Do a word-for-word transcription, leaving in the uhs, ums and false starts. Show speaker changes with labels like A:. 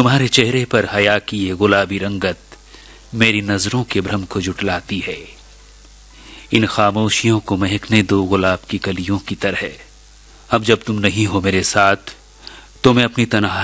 A: तुम्हारे चेहरे पर हया की ये गुलाबी रंगत मेरी नजरों के भ्रम को जुटलाती है। इन खामोशियों को महकने दो गुलाब की कलियों की तरह। अब जब तुम नहीं हो मेरे साथ तो मैं अपनी तन्हाई